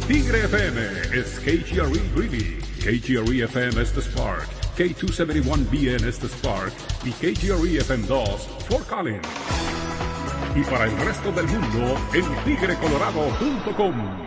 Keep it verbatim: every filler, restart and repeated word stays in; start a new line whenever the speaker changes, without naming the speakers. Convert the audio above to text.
Tigre F M is K G R E Greeley, K G R E F M Estes Park, K two seventy-one B N Estes Park y K G R E F M dos Fort Collins. Y para el resto del mundo en tigre colorado punto com.